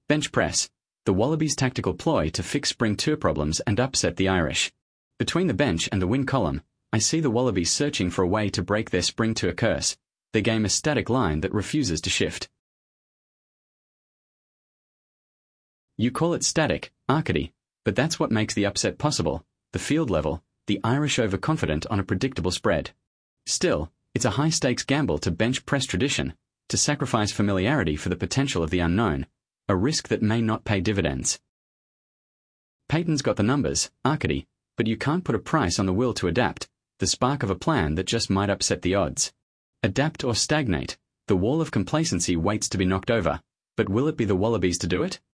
Bench press. The Wallabies' tactical ploy to fix spring tour problems and upset the Irish. Between the bench and the win column, I see the Wallabies searching for a way to break their spring tour curse. They game a static line that refuses to shift. You call it static, Arcady, but that's what makes the upset possible. The field level, the Irish overconfident on a predictable spread. Still, it's a high-stakes gamble to bench press tradition, to sacrifice familiarity for the potential of the unknown, a risk that may not pay dividends. Peyton's got the numbers, Arcady, but you can't put a price on the will to adapt, the spark of a plan that just might upset the odds. Adapt or stagnate, the wall of complacency waits to be knocked over, but will it be the Wallabies to do it?